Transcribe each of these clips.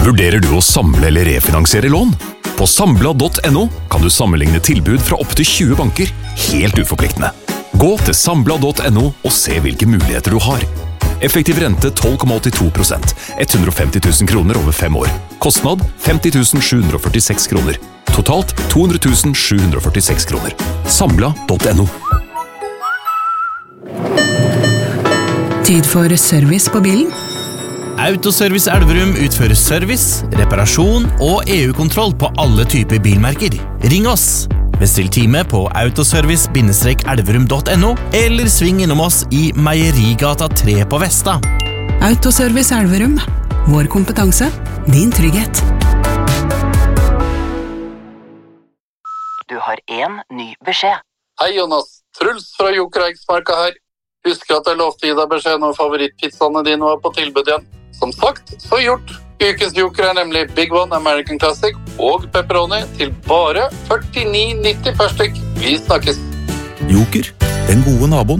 Vurderer du å samle eller refinansiere lån? På Sambla.no kan du sammenligne tilbud fra opp til 20 banker, helt uforpliktende. Gå til Sambla.no og se hvilke muligheter du har. Effektiv rente 12,82%, 150 000 kroner over 5 år. Kostnad 50 746 kroner. Totalt 200 746 kroner. Sambla.no. Tid for service på bilen. Autoservice Elverum utfører service, reparasjon og EU-kontroll på alle typer bilmerker. Ring oss! Bestill time på autoservice-elverum.no eller sving innom oss i Meierigata 3 på Vesta. Autoservice Elverum. Vår kompetanse, din trygghet. Du har en ny beskjed. Hei Jonas, Truls fra Joker Eiksmarka her. Husker at jeg lovte å gi deg beskjed når favorittpizzaene dine var på tilbud igjen. Som sagt, så gjort. Ukens Joker nemlig Big One American Classic og pepperoni til bare 49,90 per stykk. Vi snakkes. Joker, den gode naboen.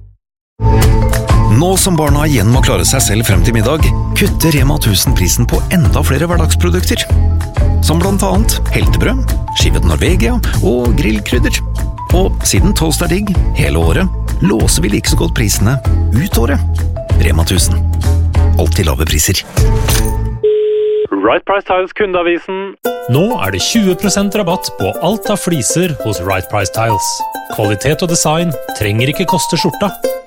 Nå som barna igjen må klare seg selv frem til middag, kutter Rema 1000 prisen på enda flere hverdagsprodukter. Som blant annet heltebrød, skivet Norvegia og grillkrydder. Og siden toast digg hele året, låser vi like så godt prisene ut året. Rema 1000. Alltid lave priser. Right Price Tiles kundeavisen. Nå det 20% rabatt på alt av fliser hos Right Price Tiles. Kvalitet og design trenger ikke koste skjorta.